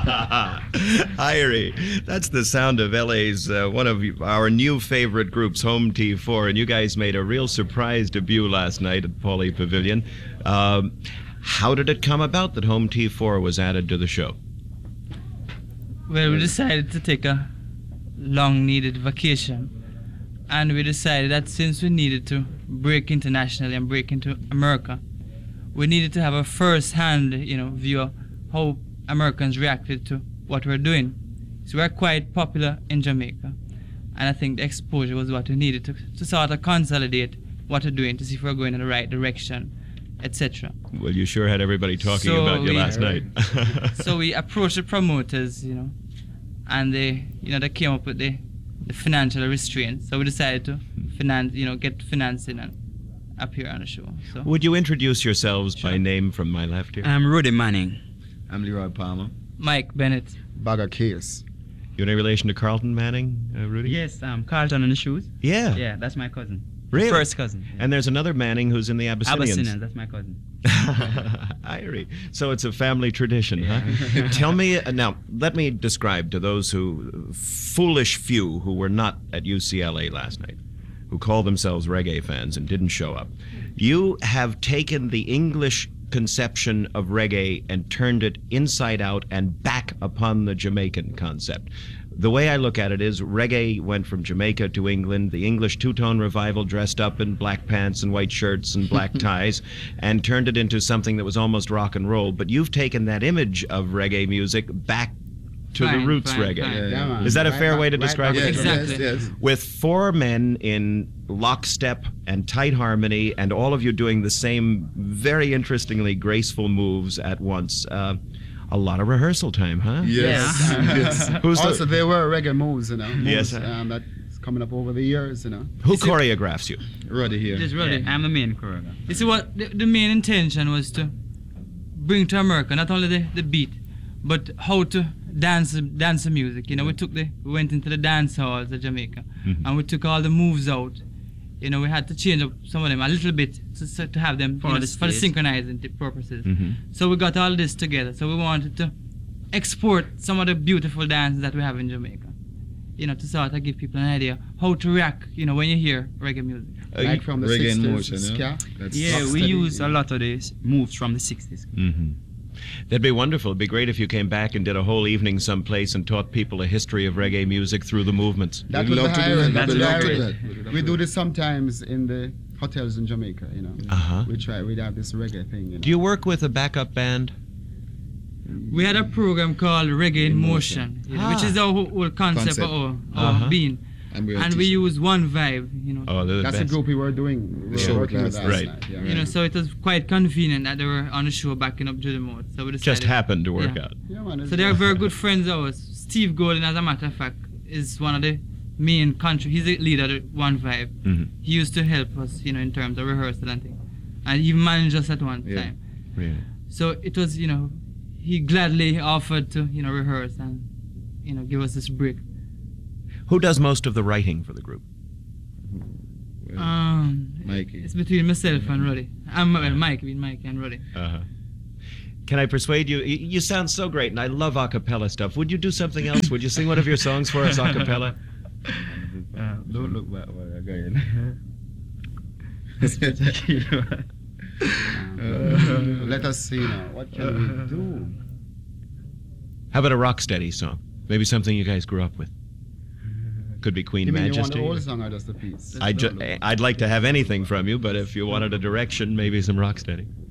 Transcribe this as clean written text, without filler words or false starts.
Irie, that's the sound of LA's one of our new favorite groups, Home T4, and you guys made a real surprise debut last night at Pauly Pavilion. How did it come about that Home T4 was added to the show? Well, we decided to take a long-needed vacation, and we decided that since we needed to break internationally and break into America, we needed to have a first-hand, view of how Americans reacted to what we're doing. So we're quite popular in Jamaica, and I think the exposure was what we needed to sort of consolidate what we're doing, to see if we're going in the right direction, etc. Well, you sure had everybody talking about you last night. So we approached the promoters, and they came up with the financial restraints. So we decided to get financing and appear on the show. So. Would you introduce yourselves by name from my left here? I'm Rudy Manning. I'm Leroy Palmer. Mike Bennett. Bagger Case. You any relation to Carlton Manning, Rudy? Yes, Carlton on the shoes. Yeah. Yeah, that's my cousin. Really? First cousin. Yeah. And there's another Manning who's in the Abyssinians. Abyssinians, that's my cousin. Irie. So it's a family tradition, huh? Tell me, now, let me describe to those foolish few who were not at UCLA last night, who call themselves reggae fans and didn't show up. You have taken the English conception of reggae and turned it inside out and back upon the Jamaican concept. The way I look at it is reggae went from Jamaica to England. The English two-tone revival dressed up in black pants and white shirts and black ties and turned it into something that was almost rock and roll. But you've taken that image of reggae music back to the roots reggae. Yeah, is that a fair way to describe it? Exactly. Yes. With four men in lockstep and tight harmony and all of you doing the same very interestingly graceful moves at once. A lot of rehearsal time, huh? Yes. Who's also, there were reggae moves, Yes. That's coming up over the years, Who choreographs you? Ruddy here. Just Ruddy. Yeah, I'm the main choreographer. You see what the main intention was to bring to America not only the beat, but how to dance the music. We went into the dance halls of Jamaica, and we took all the moves out. We had to change up some of them a little bit to have them for the synchronizing purposes. So we got all this together. So we wanted to export some of the beautiful dances that we have in Jamaica. To sort of give people an idea how to react. When you hear reggae music. Like from the reggae 60s, in motion, ska. Yeah, we use a lot of these moves from the 60s. That'd be wonderful. It'd be great if you came back and did a whole evening someplace and taught people a history of reggae music through the movements. That We'd would love to do that. That's We'd love to very- do that. We do this sometimes in the hotels in Jamaica, Uh-huh. We'd have this reggae thing. Do you work with a backup band? We had a program called Reggae in Motion, which is our whole concept of our being. And We use one vibe, Oh, they're the That's best. the group we were doing. We Show were working with class. last Right. night. Yeah. So it was quite convenient that they were on the show backing up Judy Mode. So we decided, Just happened to work Yeah. out. Yeah, man, So they are very good friends of ours. Steve Golden, as a matter of fact, is one of the main he's the leader of the One Vibe. He used to help us, in terms of rehearsal and things. And he managed us at one time. Really? So it was, he gladly offered to, rehearse and, give us this break. Who does most of the writing for the group? Mikey. It's between myself and Roddy. Mike and Roddy. Uh-huh. Can I persuade you? You sound so great, and I love a cappella stuff. Would you do something else? Would you sing one of your songs for us a cappella? Don't look back while I'm going. Let us see now. What can we do? How about a rocksteady song? Maybe something you guys grew up with. Could be Queen You mean Majesty. you want the whole song or just the piece? I'd like to have anything from you, but if you wanted a direction, maybe some rocksteady.